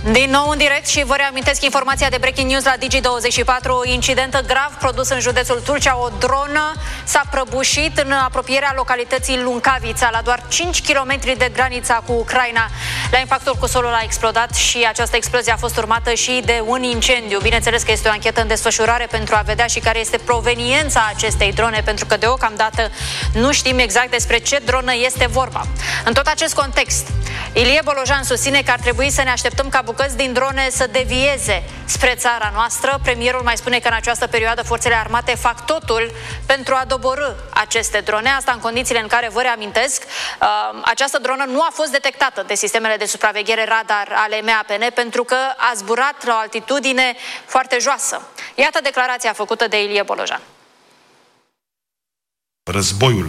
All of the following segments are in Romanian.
Din nou în direct și vă reamintesc informația de breaking news la Digi24. Incident grav produs în județul Tulcea. O dronă s-a prăbușit în apropierea localității Luncavița, la doar 5 km de granița cu Ucraina. La impactul cu solul a explodat și această explozie a fost urmată și de un incendiu. Bineînțeles că este o anchetă în desfășurare pentru a vedea și care este proveniența acestei drone, pentru că deocamdată nu știm exact despre ce dronă este vorba. În tot acest context, Ilie Bolojan susține că ar trebui să ne așteptăm ca bucăți din drone să devieze spre țara noastră. Premierul mai spune că în această perioadă forțele armate fac totul pentru a doborî aceste drone. Asta în condițiile în care, vă reamintesc, această dronă nu a fost detectată de sistemele de supraveghere radar ale MAPN pentru că a zburat la o altitudine foarte joasă. Iată declarația făcută de Ilie Bolojan. Războiul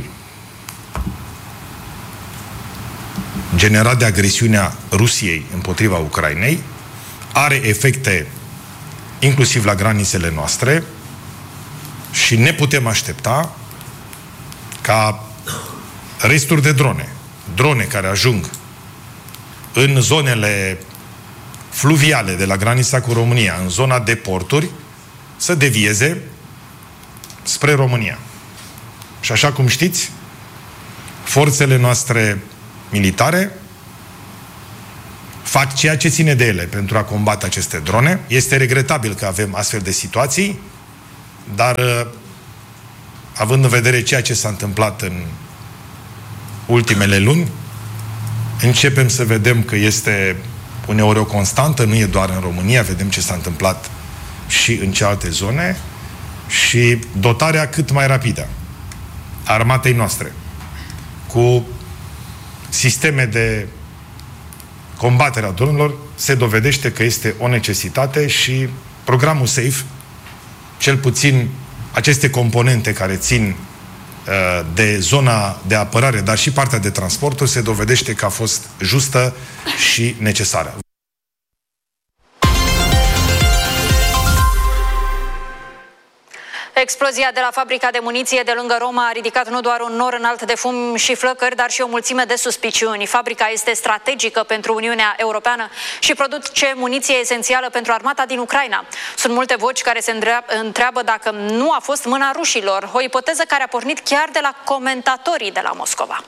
generat de agresiunea Rusiei împotriva Ucrainei are efecte inclusiv la granițele noastre și ne putem aștepta ca resturi de drone care ajung în zonele fluviale de la granița cu România, în zona de porturi, să devieze spre România. Și așa cum știți, forțele noastre militare fac ceea ce ține de ele pentru a combate aceste drone. Este regretabil că avem astfel de situații, dar având în vedere ceea ce s-a întâmplat în ultimele luni, începem să vedem că este uneori o constantă, nu e doar în România, vedem ce s-a întâmplat și în celelalte zone, și dotarea cât mai rapidă a armatei noastre cu sisteme de combatere a dronelor se dovedește că este o necesitate și programul SAFE, cel puțin aceste componente care țin de zona de apărare, dar și partea de transporturi, se dovedește că a fost justă și necesară. Explozia de la fabrica de muniție de lângă Roma a ridicat nu doar un nor înalt de fum și flăcări, dar și o mulțime de suspiciuni. Fabrica este strategică pentru Uniunea Europeană și produce muniție esențială pentru armata din Ucraina. Sunt multe voci care se întreabă dacă nu a fost mâna rușilor, o ipoteză care a pornit chiar de la comentatorii de la Moscova.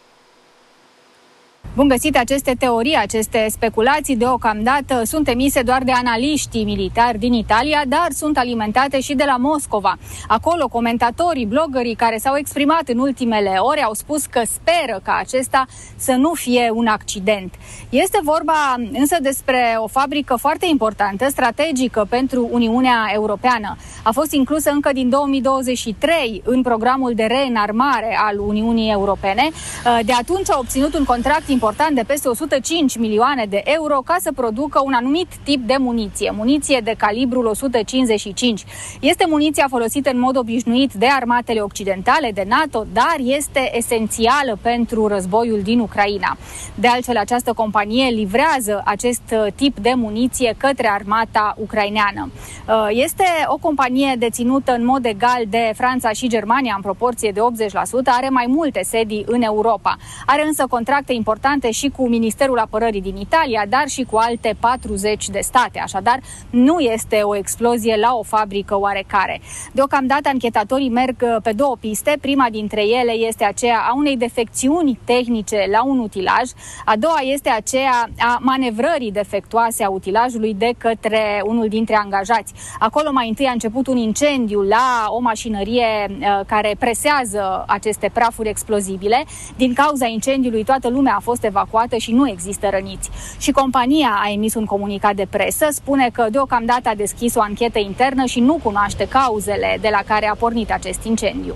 Bun găsit, aceste teorii, aceste speculații deocamdată sunt emise doar de analiștii militari din Italia, dar sunt alimentate și de la Moscova. Acolo, comentatorii, bloggerii care s-au exprimat în ultimele ore au spus că speră ca acesta să nu fie un accident. Este vorba însă despre o fabrică foarte importantă, strategică pentru Uniunea Europeană. A fost inclusă încă din 2023 în programul de reînarmare al Uniunii Europene. De atunci a obținut un contract important de peste 105 milioane de euro ca să producă un anumit tip de muniție de calibrul 155. Este muniția folosită în mod obișnuit de armatele occidentale, de NATO, dar este esențială pentru războiul din Ucraina. De altfel, această companie livrează acest tip de muniție către armata ucraineană. Este o companie deținută în mod egal de Franța și Germania în proporție de 80%, are mai multe sedii în Europa. Are însă contracte importante și cu Ministerul Apărării din Italia, dar și cu alte 40 de state. Așadar, nu este o explozie la o fabrică oarecare. Deocamdată, anchetatorii merg pe două piste. Prima dintre ele este aceea a unei defecțiuni tehnice la un utilaj. A doua este aceea a manevrării defectuoase a utilajului de către unul dintre angajați. Acolo mai întâi a început un incendiu la o mașinărie care presează aceste prafuri explozibile. Din cauza incendiului, toată lumea a fost evacuată și nu există răniți. Și compania a emis un comunicat de presă, spune că deocamdată a deschis o anchetă internă și nu cunoaște cauzele de la care a pornit acest incendiu.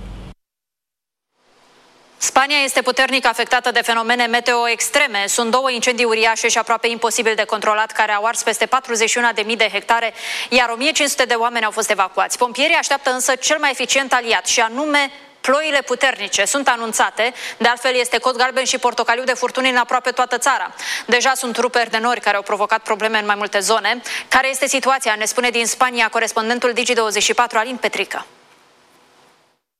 Spania este puternic afectată de fenomene meteo extreme. Sunt două incendii uriașe și aproape imposibil de controlat care au ars peste 41.000 de hectare, iar 1.500 de oameni au fost evacuați. Pompierii așteaptă însă cel mai eficient aliat și anume ploile puternice. Sunt anunțate, de altfel este cod galben și portocaliu de furtuni în aproape toată țara. Deja sunt ruperi de nori care au provocat probleme în mai multe zone. Care este situația? Ne spune din Spania corespondentul Digi24 Alin Petrică.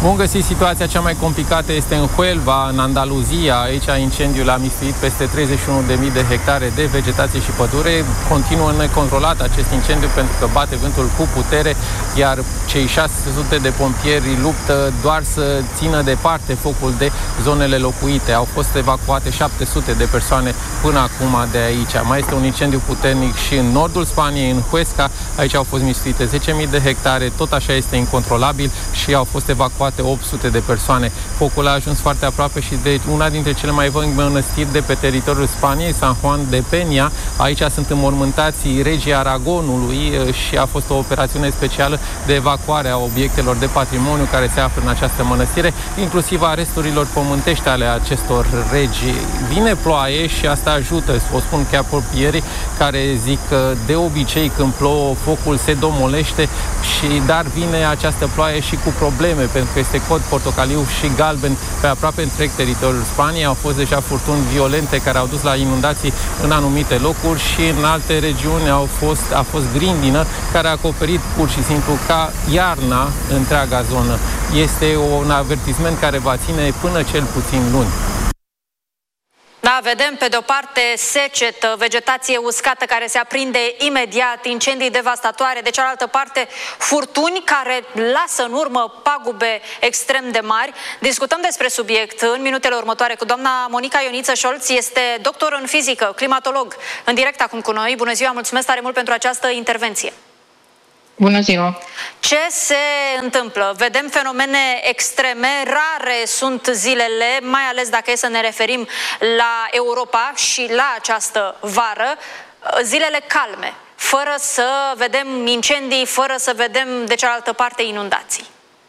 Bun găsit, situația cea mai complicată este în Huelva, în Andaluzia. Aici incendiul a mistuit peste 31.000 de hectare de vegetație și pădure. Continuă necontrolat acest incendiu pentru că bate vântul cu putere, iar cei 600 de pompieri luptă doar să țină departe focul de zonele locuite. Au fost evacuate 700 de persoane până acum de aici. Mai este un incendiu puternic și în nordul Spaniei, în Huesca. Aici au fost mistuite 10.000 de hectare, tot așa este incontrolabil și au fost evacuate 800 de persoane. Focul a ajuns foarte aproape și de una dintre cele mai vechi mănăstiri de pe teritoriul Spaniei, San Juan de Peña. Aici sunt înmormântați regii Aragonului și a fost o operațiune specială de evacuare a obiectelor de patrimoniu care se află în această mănăstire, inclusiv a resturilor pământești ale acestor regi. Vine ploaie și asta ajută, o spun chiar pompierii, care zic că de obicei când plouă focul se domolește, dar vine această ploaie și cu probleme, pentru că este cod portocaliu și galben pe aproape întreg teritoriul Spaniei. Au fost deja furtuni violente care au dus la inundații în anumite locuri și în alte regiuni a fost grindină care a acoperit pur și simplu ca iarna întreaga zonă. Este un avertisment care va ține până cel puțin luni. Da, vedem pe de o parte secetă, vegetație uscată care se aprinde imediat, incendii devastatoare, de cealaltă parte furtuni care lasă în urmă pagube extrem de mari. Discutăm despre subiect în minutele următoare cu doamna Monica Ioniță Șolț, este doctor în fizică, climatolog, în direct acum cu noi. Bună ziua, mulțumesc tare mult pentru această intervenție. Bună ziua! Ce se întâmplă? Vedem fenomene extreme, rare sunt zilele, mai ales dacă e să ne referim la Europa și la această vară, zilele calme, fără să vedem incendii, fără să vedem de cealaltă parte inundații.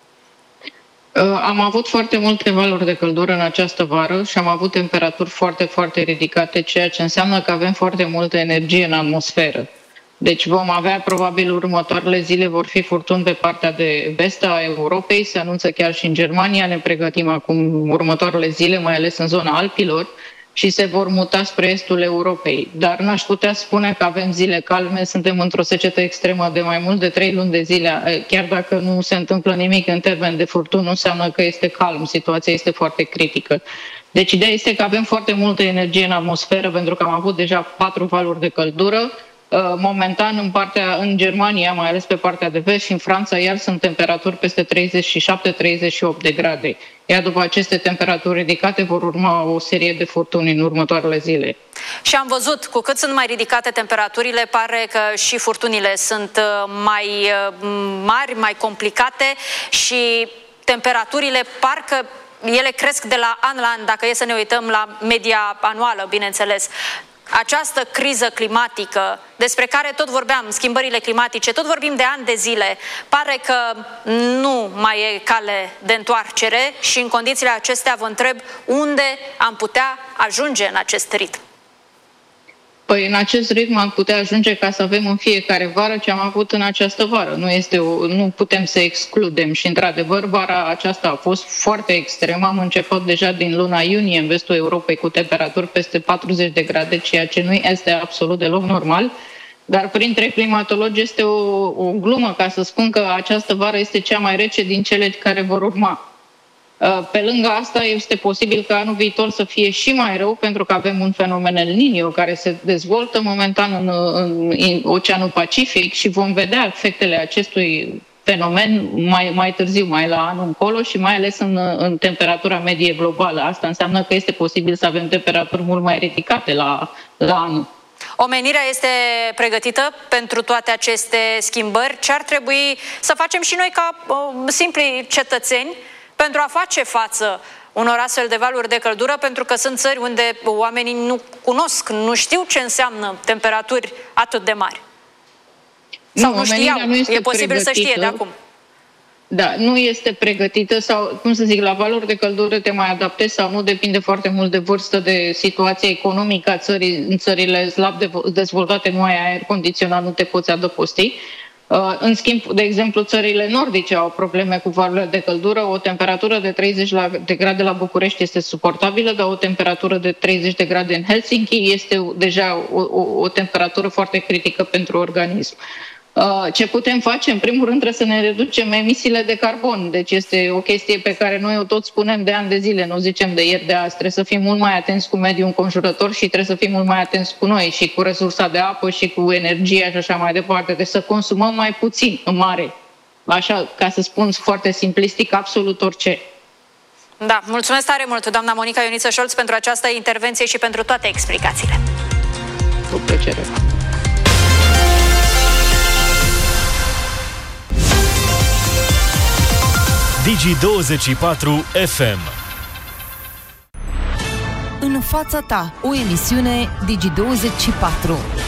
Am avut foarte multe valori de căldură în această vară și am avut temperaturi foarte, foarte ridicate, ceea ce înseamnă că avem foarte multă energie în atmosferă. Deci vom avea, probabil, următoarele zile vor fi furtuni pe partea de vest a Europei, se anunță chiar și în Germania, ne pregătim acum următoarele zile, mai ales în zona Alpilor, și se vor muta spre estul Europei. Dar n-aș putea spune că avem zile calme, suntem într-o secetă extremă de mai mult de 3 luni de zile. Chiar dacă nu se întâmplă nimic în termen de furtuni, nu înseamnă că este calm, situația este foarte critică. Deci ideea este că avem foarte multă energie în atmosferă, pentru că am avut deja 4 valuri de căldură. Momentan în Germania, mai ales pe partea de vest și în Franța, iar sunt temperaturi peste 37-38 de grade. Iar după aceste temperaturi ridicate vor urma o serie de furtuni în următoarele zile. Și am văzut, cu cât sunt mai ridicate temperaturile, pare că și furtunile sunt mai mari, mai complicate și temperaturile parcă ele cresc de la an la an, dacă e să ne uităm la media anuală, bineînțeles. Această criză climatică, despre care tot vorbeam, schimbările climatice, tot vorbim de ani de zile, pare că nu mai e cale de întoarcere și în condițiile acestea vă întreb unde am putea ajunge în acest ritm. Păi în acest ritm am putea ajunge ca să avem în fiecare vară ce am avut în această vară. Nu putem să excludem și într-adevăr vara aceasta a fost foarte extremă. Am început deja din luna iunie în vestul Europei cu temperaturi peste 40 de grade, ceea ce nu este absolut deloc normal. Dar printre climatologi este o glumă ca să spun că această vară este cea mai rece din cele care vor urma. Pe lângă asta, este posibil ca anul viitor să fie și mai rău, pentru că avem un fenomen El Niño care se dezvoltă momentan în Oceanul Pacific și vom vedea efectele acestui fenomen mai târziu, mai la anul încolo și mai ales în temperatura medie globală. Asta înseamnă că este posibil să avem temperaturi mult mai ridicate la anul. Omenirea este pregătită pentru toate aceste schimbări. Ce ar trebui să facem și noi ca simpli cetățeni pentru a face față unor astfel de valuri de căldură, pentru că sunt țări unde oamenii nu cunosc, nu știu ce înseamnă temperaturi atât de mari. Sau nu știau, e posibil să știe de acum. Da, nu este pregătită sau, cum să zic, la valori de căldură te mai adaptezi sau nu, depinde foarte mult de vârstă, de situația economică a țării. În țările slab dezvoltate nu ai aer condiționat, nu te poți adăposti. În schimb, de exemplu, țările nordice au probleme cu valurile de căldură. O temperatură de 30 de grade la București este suportabilă, dar o temperatură de 30 de grade în Helsinki este deja o temperatură foarte critică pentru organism. Ce putem face? În primul rând trebuie să ne reducem emisiile de carbon. Deci este o chestie pe care noi o tot spunem de ani de zile, nu zicem de ieri de azi. Trebuie să fim mult mai atenți cu mediul înconjurător și trebuie să fim mult mai atenți cu noi și cu resursa de apă și cu energia și așa mai departe. Deci să consumăm mai puțin, în mare. Așa, ca să spun foarte simplistic, absolut orice. Da, mulțumesc tare mult, doamna Monica Ioniță Scholz, pentru această intervenție și pentru toate explicațiile. Cu plăcere. Digi24 FM. În fața ta, o emisiune Digi24.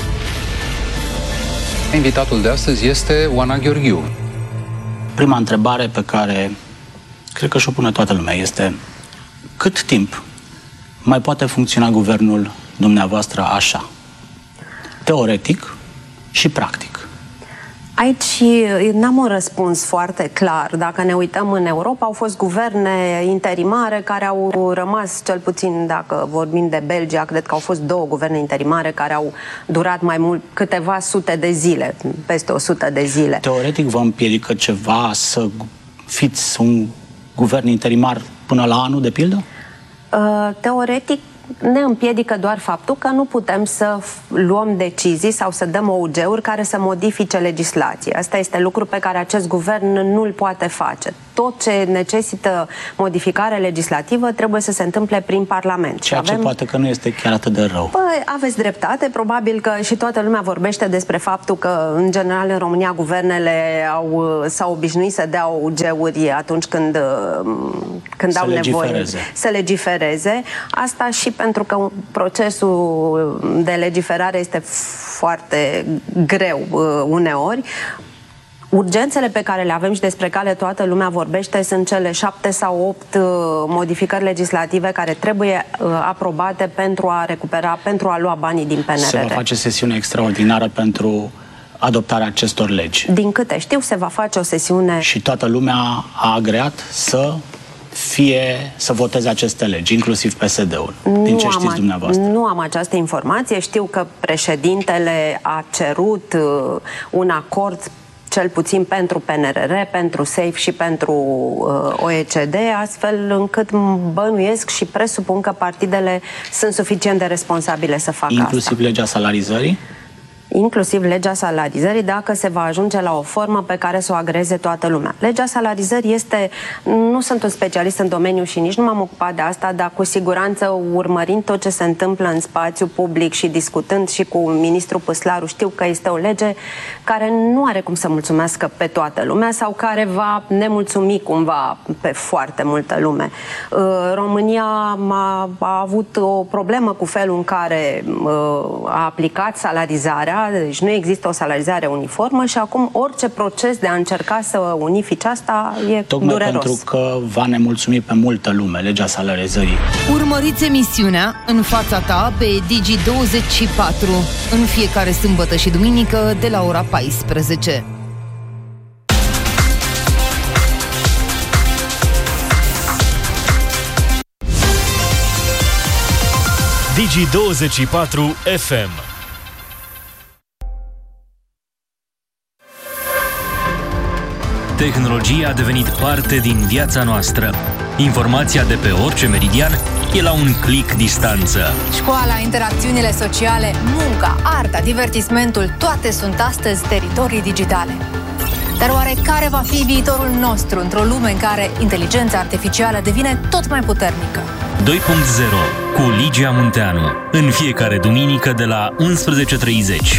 Invitatul de astăzi este Oana Gheorghiu. Prima întrebare pe care cred că și-o pune toată lumea este: cât timp mai poate funcționa guvernul dumneavoastră așa? Teoretic și practic. Aici n-am un răspuns foarte clar. Dacă ne uităm în Europa, au fost guverne interimare care au rămas, cel puțin dacă vorbim de Belgia, cred că au fost 2 guverne interimare care au durat mai mult, câteva sute de zile, peste 100 de zile. Teoretic vă împiedică ceva să fiți un guvern interimar până la anul, de pildă? Teoretic ne împiedică doar faptul că nu putem să luăm decizii sau să dăm OUG-uri care să modifice legislația. Asta este lucru pe care acest guvern nu îl poate face. Tot ce necesită modificare legislativă trebuie să se întâmple prin Parlament. Ceea ce poate că nu este chiar atât de rău. Păi, aveți dreptate. Probabil că și toată lumea vorbește despre faptul că, în general, în România, guvernele s-au obișnuit să dea OUG-uri atunci când au nevoie să legifereze. Asta și pentru că procesul de legiferare este foarte greu uneori. Urgențele pe care le avem și despre care toată lumea vorbește sunt cele 7 sau 8 modificări legislative care trebuie aprobate pentru a recupera, pentru a lua banii din PNRR. Se va face sesiune extraordinară pentru adoptarea acestor legi. Din câte știu, se va face o sesiune... Și toată lumea a agreat să voteze aceste legi, inclusiv PSD-ul, din ce știți dumneavoastră. Nu am această informație. Știu că președintele a cerut un acord cel puțin pentru PNRR, pentru SAFE și pentru OECD, astfel încât bănuiesc și presupun că partidele sunt suficient de responsabile să facă inclusiv legea salarizării? Inclusiv legea salarizării, dacă se va ajunge la o formă pe care să o agreze toată lumea. Legea salarizării este... Nu sunt un specialist în domeniu și nici nu m-am ocupat de asta, dar cu siguranță, urmărind tot ce se întâmplă în spațiu public și discutând și cu ministrul Păslaru, știu că este o lege care nu are cum să mulțumească pe toată lumea sau care va nemulțumi cumva pe foarte multă lume. România a avut o problemă cu felul în care a aplicat salarizarea. Deci nu există o salarizare uniformă și acum orice proces de a încerca să unifice asta e tocmai dureros. Pentru că va nemulțumi pe multă lume legea salarizării. Urmăriți emisiunea În fața ta pe Digi24 în fiecare sâmbătă și duminică de la ora 14. Digi24 FM. Tehnologia a devenit parte din viața noastră. Informația de pe orice meridian e la un click distanță. Școala, interacțiunile sociale, munca, arta, divertismentul, toate sunt astăzi teritorii digitale. Dar oare care va fi viitorul nostru într-o lume în care inteligența artificială devine tot mai puternică? 2.0 cu Ligia Munteanu. În fiecare duminică de la 11:30.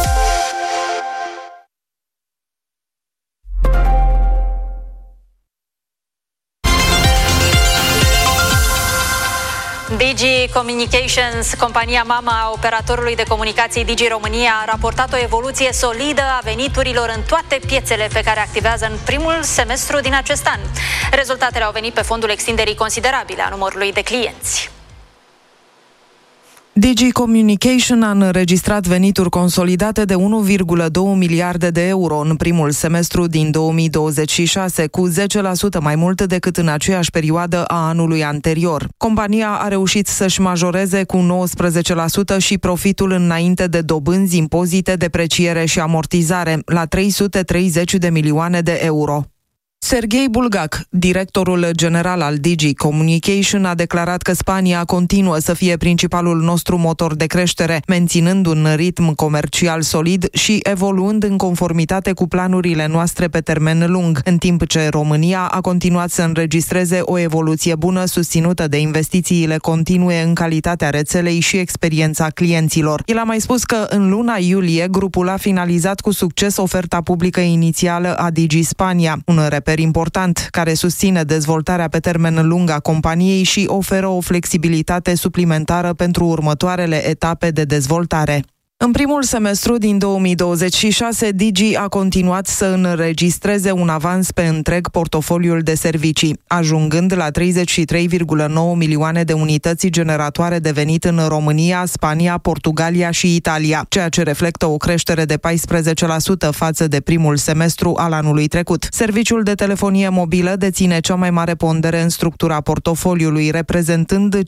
Digi Communications, compania mama a operatorului de comunicații Digi România, a raportat o evoluție solidă a veniturilor în toate piețele pe care activează în primul semestru din acest an. Rezultatele au venit pe fondul extinderii considerabile a numărului de clienți. Digi Communication a înregistrat venituri consolidate de 1,2 miliarde de euro în primul semestru din 2026, cu 10% mai mult decât în aceeași perioadă a anului anterior. Compania a reușit să-și majoreze cu 19% și profitul înainte de dobânzi, impozite, depreciere și amortizare, la 330 de milioane de euro. Serghei Bulgac, directorul general al Digi Communication, a declarat că Spania continuă să fie principalul nostru motor de creștere, menținând un ritm comercial solid și evoluând în conformitate cu planurile noastre pe termen lung, în timp ce România a continuat să înregistreze o evoluție bună susținută de investițiile continue în calitatea rețelei și experiența clienților. El a mai spus că în luna iulie grupul a finalizat cu succes oferta publică inițială a Digi Spania, un reper important care susține dezvoltarea pe termen lung a companiei și oferă o flexibilitate suplimentară pentru următoarele etape de dezvoltare. În primul semestru din 2026, Digi a continuat să înregistreze un avans pe întreg portofoliul de servicii, ajungând la 33,9 milioane de unități generatoare de venit în România, Spania, Portugalia și Italia, ceea ce reflectă o creștere de 14% față de primul semestru al anului trecut. Serviciul de telefonie mobilă deține cea mai mare pondere în structura portofoliului, reprezentând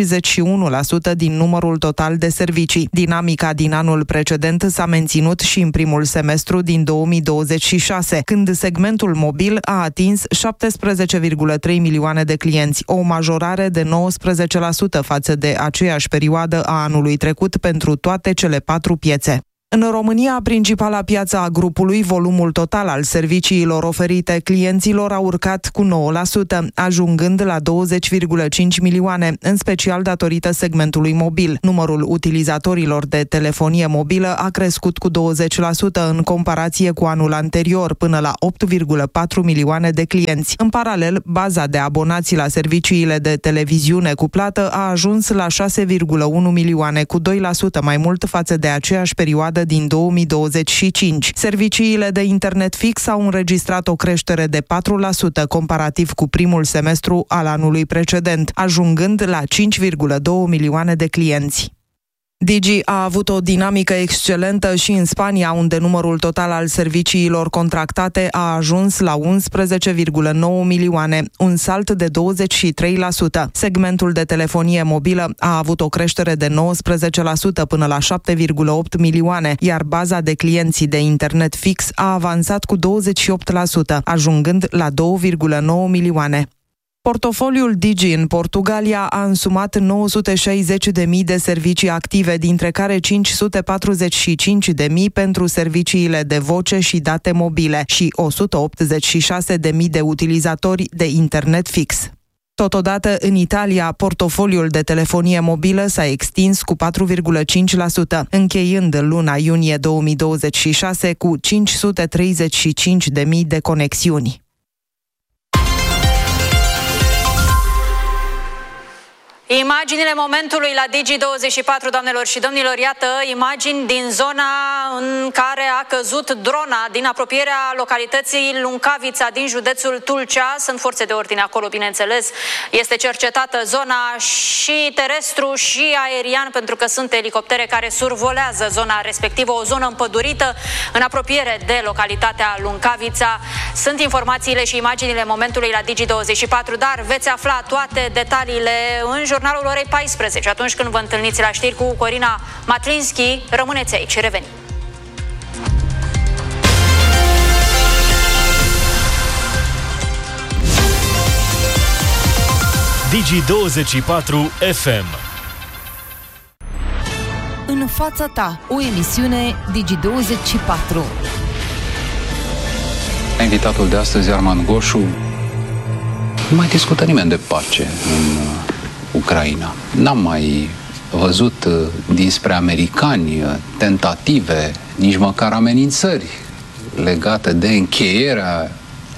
51% din numărul total de servicii. Dinamica din anul precedent s-a menținut și în primul semestru din 2026, când segmentul mobil a atins 17,3 milioane de clienți, o majorare de 19% față de aceeași perioadă a anului trecut pentru toate cele 4 piețe. În România, principala piață a grupului, volumul total al serviciilor oferite clienților a urcat cu 9%, ajungând la 20,5 milioane, în special datorită segmentului mobil. Numărul utilizatorilor de telefonie mobilă a crescut cu 20% în comparație cu anul anterior, până la 8,4 milioane de clienți. În paralel, baza de abonați la serviciile de televiziune cuplată a ajuns la 6,1 milioane, cu 2% mai mult față de aceeași perioadă din 2025. Serviciile de internet fix au înregistrat o creștere de 4% comparativ cu primul semestru al anului precedent, ajungând la 5,2 milioane de clienți. Digi a avut o dinamică excelentă și în Spania, unde numărul total al serviciilor contractate a ajuns la 11,9 milioane, un salt de 23%. Segmentul de telefonie mobilă a avut o creștere de 19% până la 7,8 milioane, iar baza de clienți de internet fix a avansat cu 28%, ajungând la 2,9 milioane. Portofoliul Digi în Portugalia a însumat 960.000 de servicii active, dintre care 545.000 pentru serviciile de voce și date mobile și 186.000 de utilizatori de internet fix. Totodată, în Italia, portofoliul de telefonie mobilă s-a extins cu 4,5%, încheiând luna iunie 2026 cu 535.000 de conexiuni. Imaginile momentului la Digi24, doamnelor și domnilor, iată imagini din zona în care a căzut drona din apropierea localității Luncavița din județul Tulcea. Sunt forțe de ordine acolo, bineînțeles. Este cercetată zona și terestru și aerian, pentru că sunt elicoptere care survolează zona respectivă, o zonă împădurită în apropiere de localitatea Luncavița. Sunt informațiile și imaginile momentului la Digi24, dar veți afla toate detaliile în jurnalul orei 14, atunci când vă întâlniți la știri cu Corina Matlinski. Rămâneți aici, revenim. Digi24 FM. În fața ta, o emisiune Digi24. Invitatul de astăzi, Armand Goșu, nu mai discută nimeni de pace în Ucraina. N-am mai văzut dinspre americani tentative, nici măcar amenințări legate de încheierea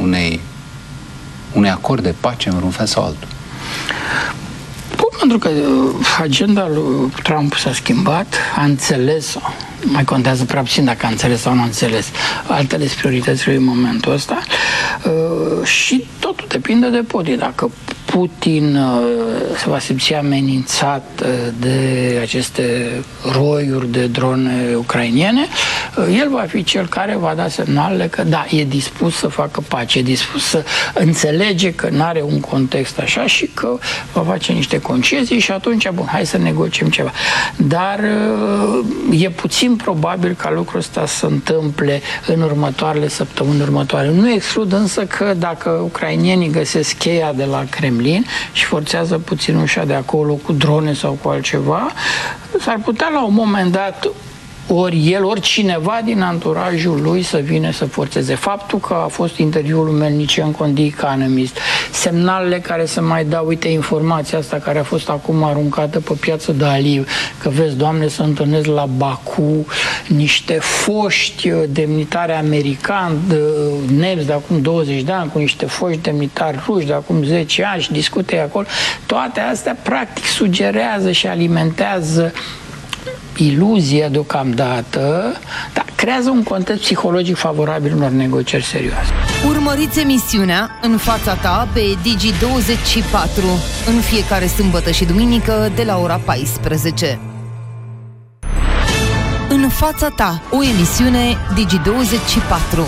unui acord de pace în vreun fel sau altul. Pentru că agenda lui Trump s-a schimbat, a înțeles, mai contează prea puțin dacă a înțeles sau nu a înțeles altele prioritățile în momentul ăsta, și totul depinde de Putin. Dacă Putin se va simți amenințat de aceste roiuri de drone ucrainene, el va fi cel care va da semnalele că da, e dispus să facă pace, e dispus să înțelege că nu are un context așa și că va face niște concesii și atunci, bun, hai să negociem ceva. Dar e puțin probabil ca lucrul ăsta să întâmple în următoarele săptămâni următoare. Nu exclud însă că dacă ucrainienii găsesc cheia de la Kremlin și forțează puțin ușa de acolo cu drone sau cu altceva, s-ar putea la un moment dat ori el, ori cineva din anturajul lui să vină să forțeze. Faptul că a fost interviul lui Melnicenko în The Economist, semnalele care se mai dau, uite, informația asta care a fost acum aruncată pe piață de Aliv, că vezi, Doamne, să întâlnesc la Baku niște foști demnitari americani, nemți de acum 20 de ani, cu niște foști demnitari ruși de acum 10 ani și discute acolo. Toate astea, practic, sugerează și alimentează iluzia deocamdată, dar creează un context psihologic favorabil unor negocieri serioase. Urmăriți emisiunea În fața ta pe Digi24 în fiecare sâmbătă și duminică de la ora 14. În fața ta, o emisiune Digi24.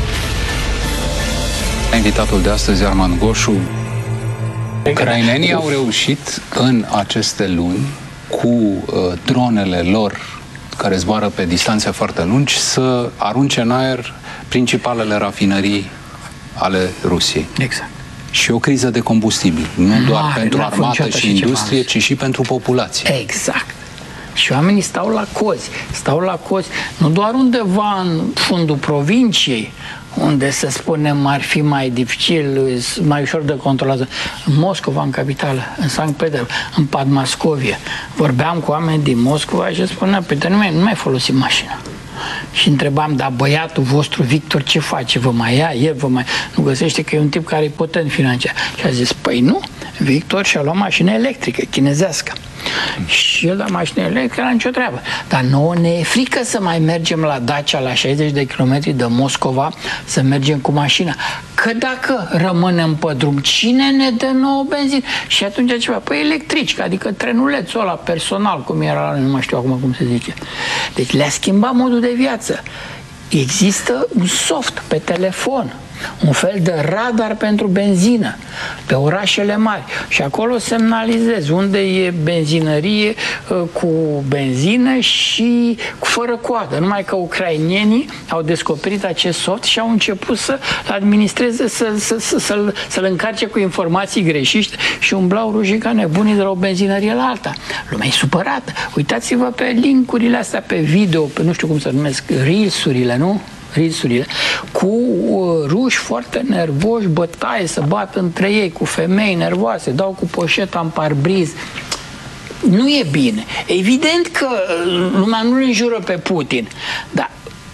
Invitatul de astăzi, Armand Goșu. Ucrainenii au reușit în aceste luni cu dronele lor care zboară pe distanțe foarte lungi să arunce în aer principalele rafinării ale Rusiei. Exact. Și o criză de combustibil, nu doar pentru armată și industrie, ci și pentru populație. Exact. Și oamenii stau la cozi, nu doar undeva în fundul provinciei, unde, să spunem, ar fi mai dificil, mai ușor de controlat. În Moscova, în capitală, în Sankt Petersburg, în Padmascovie. Vorbeam cu oameni din Moscova și spunea, pe nu mai folosim mașina. Și întrebam, dar băiatul vostru, Victor, ce face? Vă mai ia? El vă mai... Nu găsește că e un tip care e potent financiar. Și a zis, păi nu, Victor și-a luat mașină electrică, chinezească. Și el la mașină electrică era nicio treabă. Dar nouă ne e frică să mai mergem la Dacia, la 60 de kilometri de Moscova, să mergem cu mașina. Că dacă rămânem pe drum, cine ne dă nouă benzină? Și atunci ceva, păi electrici, adică trenulețul ăla personal, cum era, nu mai știu acum cum se zice. Deci le-a schimbat modul de viață. Există un soft pe telefon, un fel de radar pentru benzină pe orașele mari și acolo semnalizezi unde e benzinărie cu benzină și fără coadă. Numai că ucrainienii au descoperit acest soft și au început să-l administreze, să-l încarce cu informații greșite și umblau rușii ca nebunii de la o benzinărie la alta. Lumea e supărată. Uitați-vă pe linkurile astea pe video, pe nu știu cum se numesc, reels-urile, nu? Reels-urile, cu ruși foarte nervoși, bătaie, să bat între ei, cu femei nervoase, dau cu poșeta în parbriz. Nu e bine. Evident că lumea nu-l înjură pe Putin, dar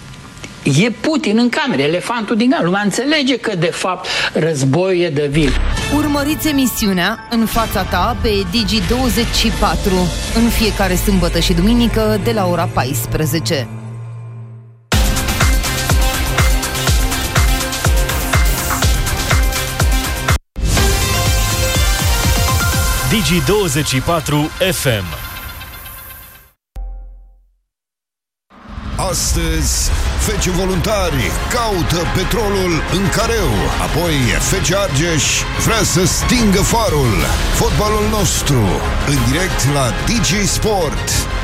e Putin în cameră, elefantul din cameră. Lumea înțelege că, de fapt, războiul e de vil. Urmăriți emisiunea În fața ta pe Digi24 în fiecare sâmbătă și duminică de la ora 14. Digi24 FM. Astăzi, Fece Voluntari caută petrolul în careu. Apoi, Fece Argeș vrea să stingă farul. Fotbalul nostru, în direct la Digi Sport.